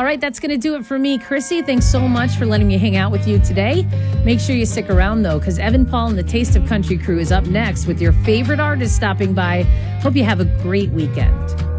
right, that's going to do it for me. Chrissy, thanks so much for letting me hang out with you today. Make sure you stick around, though, because Evan Paul and the Taste of Country crew is up next with your favorite artist stopping by. Hope you have a great weekend.